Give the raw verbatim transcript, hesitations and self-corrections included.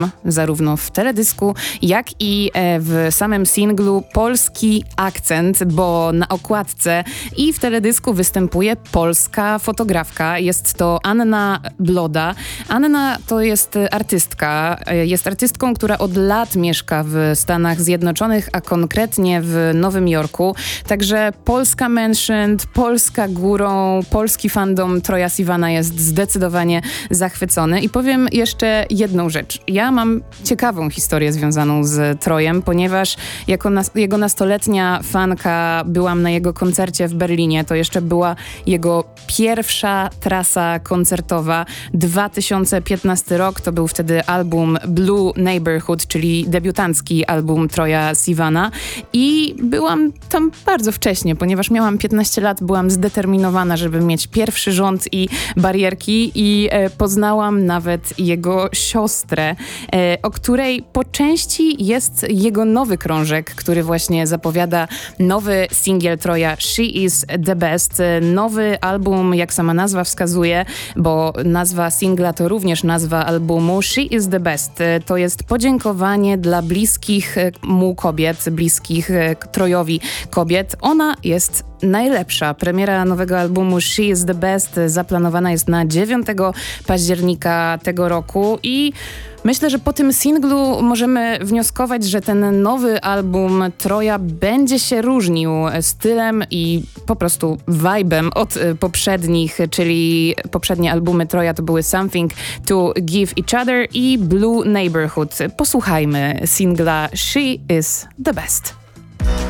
zarówno w teledysku, jak i w samym singlu polski akcent, bo na okładce i w teledysku występuje polska fotografka. Jest to Anna Bloda. Anna to jest artystka. Jest artystką, która od lat mieszka w Stanach Zjednoczonych, a konkretnie w Nowym Jorku. Także polska mentioned, polska górą, polski fandom Troya Sivana jest zdecydowanie zachwycony. I powiem jeszcze jedną rzecz. Ja mam ciekawą historię związaną z Troyem, ponieważ jako nas- jego nastoletnia fanka byłam na jego koncercie w Berlinie. To jeszcze była jego pierwsza trasa koncertowa. dwa tysiące piętnasty rok, to był wtedy album Blue Neighborhood, czyli debiutancki album Troya Sivana. I byłam tam bardzo wcześnie, ponieważ miałam piętnaście lat, byłam zdeterminowana, żeby mieć pierwszy rząd i barierki i e, poznałam nawet jego siostrę, e, o której po części jest jego nowy krążek, który właśnie zapowiada nowy singiel Troya, She Is The Best. Nowy album, jak sama nazwa wskazuje, bo nazwa singla to również nazwa albumu. She Is The Best. To jest podziękowanie dla bliskich mu kobiet, bliskich Troyowi kobiet. Ona jest najlepsza. Premiera nowego albumu She Is The Best zaplanowana jest na dziewiątego października tego roku i myślę, że po tym singlu możemy wnioskować, że ten nowy album Troya będzie się różnił stylem i po prostu vibe'em od poprzednich, czyli poprzednie albumy Troya to były Something to Give Each Other i Blue Neighborhood. Posłuchajmy singla She Is The Best.